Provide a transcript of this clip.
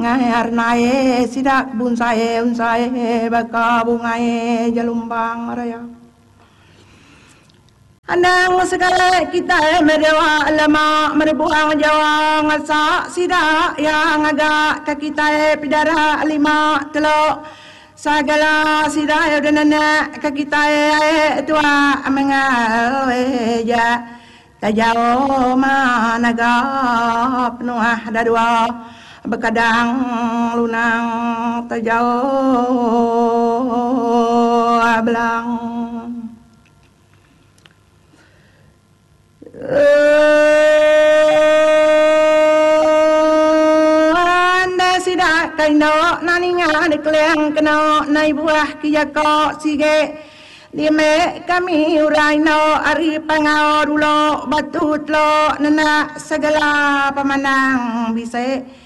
ngayar nae sidak bunsae unsae baka bungae jalumbang raya andang segala kita merewa lama merebuang jawa ngasa sidak yang agak ke kita pidara lima telok sagala sidak dan anak ke kita tua mengal ya tajau managa penuh dadua bekadang lunang tajau belang anda sidak kaino naninga dekleng keno nai buah kijako sige lime kami uraino ari pangau dulo batut lo nena segala pemanang bisa